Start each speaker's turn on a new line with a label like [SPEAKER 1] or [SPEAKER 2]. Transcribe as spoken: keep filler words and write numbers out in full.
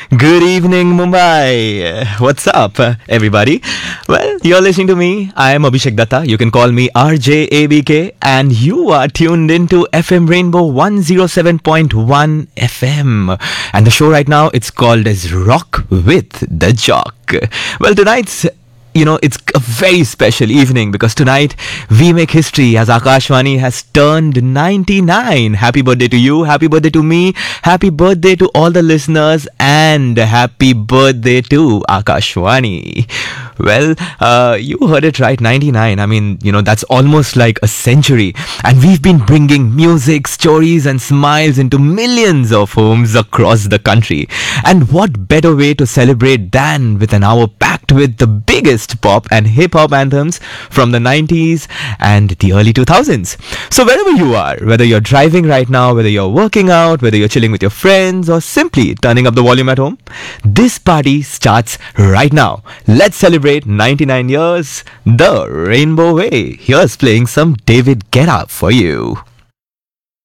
[SPEAKER 1] Good evening, Mumbai. What's up, everybody? Well, you're listening to me. I am Abhishek Datta. You can call me R J A B K, and you are tuned into F M Rainbow one oh seven point one F M. And the show right now, it's called as Rock with the Jock. Well, tonight's you know, it's a very special evening because tonight we make history as Akashvani has turned ninety-nine. Happy birthday to you, happy birthday to me, happy birthday to all the listeners, and happy birthday to Akashvani. Well, uh, you heard it right, ninety-nine. I mean, you know, that's almost like a century. And we've been bringing music, stories, and smiles into millions of homes across the country. And what better way to celebrate than with an hour packed with the biggest pop and hip-hop anthems from the nineties and the early two thousands. So wherever you are, whether you're driving right now, whether you're working out, whether you're chilling with your friends, or simply turning up the volume at home, this party starts right now. Let's celebrate ninety-nine years the Rainbow Way. Here's playing some David Guetta for you.